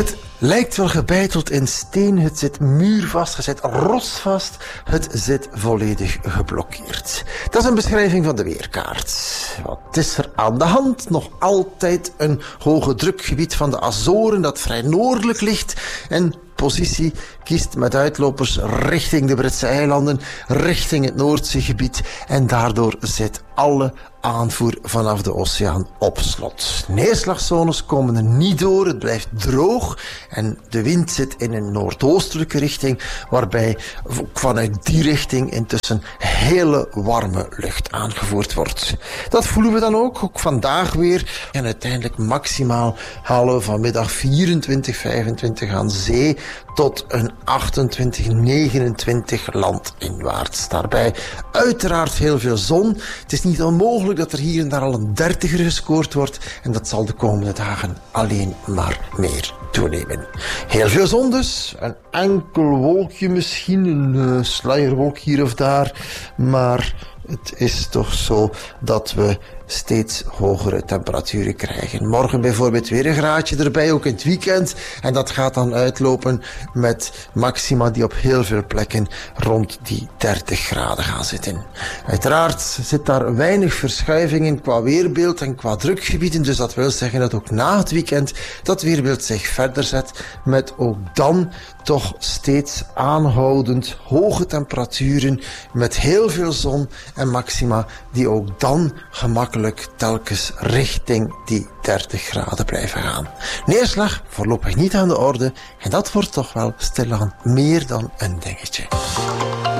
Het lijkt wel gebeiteld in steen, het zit muurvast, het zit rotsvast, het zit volledig geblokkeerd. Dat is een beschrijving van de weerkaart. Wat is er aan de hand? Nog altijd een hoge drukgebied van de Azoren dat vrij noordelijk ligt en positie kiest met uitlopers richting de Britse eilanden, richting het Noordzeegebied en daardoor zit alle aanvoer vanaf de oceaan op slot. Neerslagzones komen er niet door, het blijft droog en de wind zit in een noordoostelijke richting, waarbij vanuit die richting intussen hele warme lucht aangevoerd wordt. Dat voelen we dan ook vandaag weer en uiteindelijk maximaal halen we vanmiddag 24, 25 aan zee tot een 28, 29 landinwaarts. Daarbij uiteraard heel veel zon. Het is niet onmogelijk dat er hier en daar al een 30er gescoord wordt en dat zal de komende dagen alleen maar meer toenemen. Heel veel zon dus, een enkel wolkje misschien, een sluierwolk hier of daar, maar het is toch zo dat we steeds hogere temperaturen krijgen. Morgen bijvoorbeeld weer een graadje erbij, ook in het weekend. En dat gaat dan uitlopen met maxima die op heel veel plekken rond die 30 graden gaan zitten. Uiteraard zit daar weinig verschuiving in qua weerbeeld en qua drukgebieden. Dus dat wil zeggen dat ook na het weekend dat weerbeeld zich verder zet met ook dan toch steeds aanhoudend hoge temperaturen met heel veel zon en maxima die ook dan gemakkelijk telkens richting die 30 graden blijven gaan. Neerslag voorlopig niet aan de orde en dat wordt toch wel stilaan meer dan een dingetje.